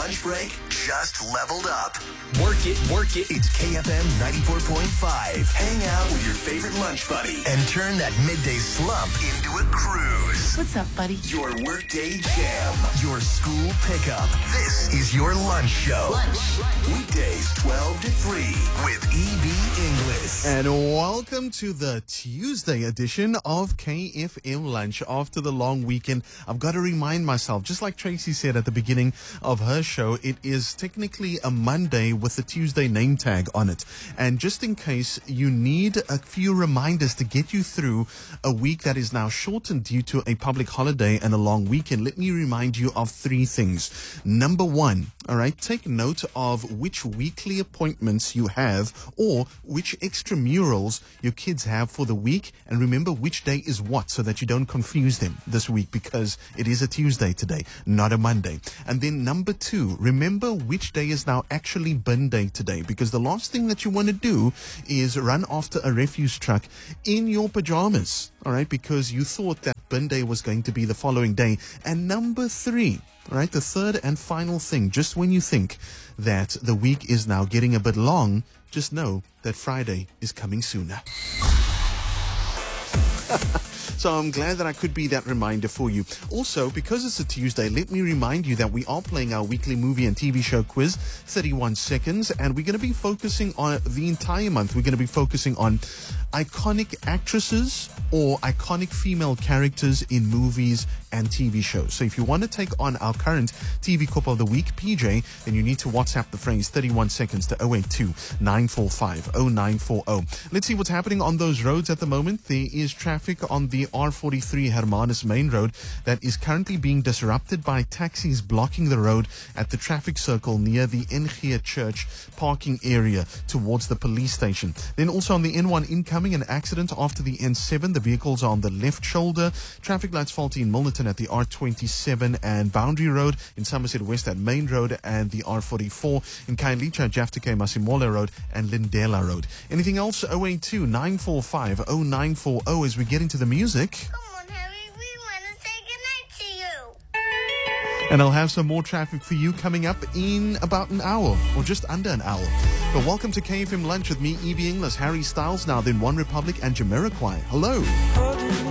lunch break just leveled up. Work it, work it. It's KFM 94.5. Hang out with your favorite lunch buddy and turn that midday slump into a cruise. What's up, buddy? Your workday jam. Your school pickup. This is your lunch show. Weekdays 12 to 3 with EB English. And welcome to the Tuesday edition of KFM Lunch. After the long weekend, I've got to remind myself, just like Tracy said at the beginning of her show, it is technically a Monday with the Tuesday name tag on it. And just in case you need a few reminders to get you through a week that is now shortened due to a public holiday and a long weekend, let me remind you of three things. Number one, all right, take note of which weekly appointments you have or which extramurals your kids have for the week, and remember which day is what so that you don't confuse them this week, because it is a Tuesday today, not a Monday. And then number two, remember which day is now actually bin day today, because the last thing that you want to do is run after a refuse truck in your pajamas, all right, because you thought that bin day was going to be the following day. And number three, all right, the third and final thing, just when you think that the week is now getting a bit long, just know that Friday is coming sooner. So I'm glad that I could be that reminder for you. Also, because it's a Tuesday, let me remind you that we are playing our weekly movie and TV show quiz, 31 seconds, and we're going to be focusing on the entire month. We're going to be focusing on iconic actresses or iconic female characters in movies and TV shows. So if you want to take on our current TV Cup of the Week, PJ, then you need to WhatsApp the phrase 31 seconds to 082-945-0940. Let's see what's happening on those roads at the moment. There is traffic on the R43 Hermanus Main Road that is currently being disrupted by taxis blocking the road at the traffic circle near the NG Church parking area towards the police station. Then also on the N1 incoming, an accident after the N7. The vehicles are on the left shoulder. Traffic lights faulty in Milnerton at the R27 and Boundary Road, in Somerset West at Main Road and the R44, in Khayelitsha, Jaftake, Masimola Road and Lindela Road. Anything else? 082-945-0940 as we get into the music. Come on, Harry, we want to say goodnight to you. And I'll have some more traffic for you coming up in about an hour, or just under an hour. But welcome to KFM Lunch with me, EB English, Harry Styles now, then One Republic and Jamiroquai. Hello.